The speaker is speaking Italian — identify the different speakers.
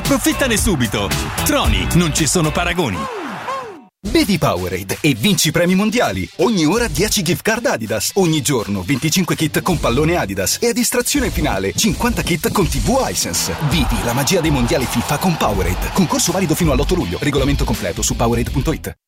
Speaker 1: Approfittane subito. Troni, non ci sono paragoni.
Speaker 2: Bevi Powerade e vinci premi mondiali. Ogni ora 10 gift card Adidas. Ogni giorno 25 kit con pallone Adidas. E a distrazione finale 50 kit con TV Hisense. Vivi la magia dei mondiali FIFA con Powerade. Concorso valido fino all'8 luglio. Regolamento completo su Powerade.it.